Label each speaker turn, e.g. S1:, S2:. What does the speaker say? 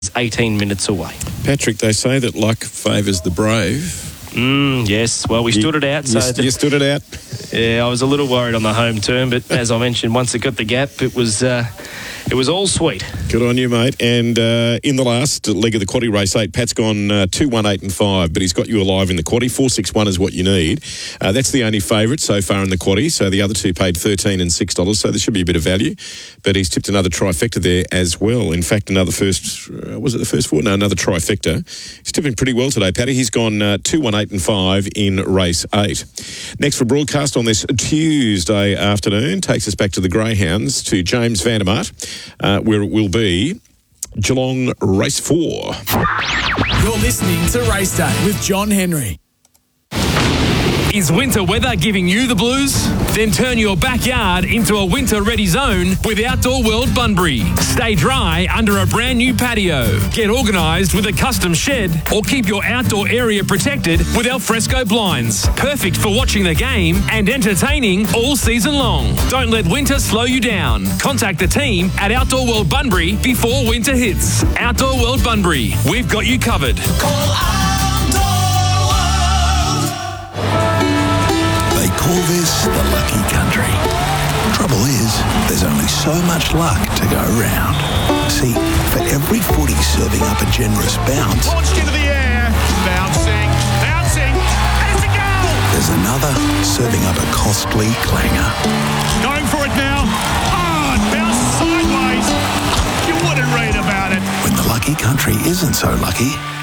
S1: It's 18 minutes away.
S2: Patrick, they say that luck favours the brave.
S1: Yes. Well, we stood it out.
S2: You stood it out?
S1: Yeah, I was a little worried on the home turn, but as I mentioned, once it got the gap, it was all sweet.
S2: Good on you, mate. And in the last leg of the quaddie race 8, Pat's gone 2, 1, 8 and 5, but he's got you alive in the quaddie. 4, 6, 1 is what you need. That's the only favourite so far in the quaddie. So the other two paid $13 and $6, so there should be a bit of value. But he's tipped another trifecta there as well. In fact, another another trifecta. He's tipping pretty well today, Patty. He's gone 2, 1, 8 and 5 in race 8. Next for broadcast on this Tuesday afternoon takes us back to the Greyhounds, to James Vandermart, where it will be Geelong Race 4.
S3: You're listening to Race Day with John Henry.
S4: Is winter weather giving you the blues? Then turn your backyard into a winter-ready zone with Outdoor World Bunbury. Stay dry under a brand new patio. Get organised with a custom shed, or keep your outdoor area protected with alfresco blinds. Perfect for watching the game and entertaining all season long. Don't let winter slow you down. Contact the team at Outdoor World Bunbury before winter hits. Outdoor World Bunbury. We've got you covered.
S5: Call this the lucky country. Trouble is, there's only so much luck to go around. See, for every footy serving up a generous bounce,
S6: launched into the air, bouncing, and it's a goal!
S5: There's another serving up a costly clanger.
S6: Going for it now. Oh, it bounces sideways. You wouldn't read about it.
S5: When the lucky country isn't so lucky,